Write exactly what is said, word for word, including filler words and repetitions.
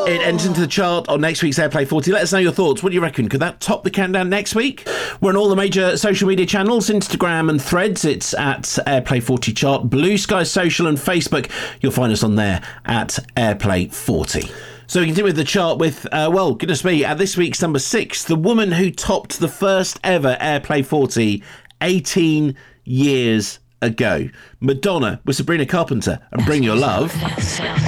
It enters into the chart on next week's Airplay forty. Let us know your thoughts. What do you reckon? Could that top the countdown next week? We're on all the major social media channels, Instagram and Threads. It's at Airplay forty Chart. Blue Sky Social and Facebook. You'll find us on there at Airplay forty. So we continue with the chart with, uh, well, goodness me, at this week's number six, the woman who topped the first ever Airplay forty eighteen years ago. Madonna with Sabrina Carpenter and Bring Your Love.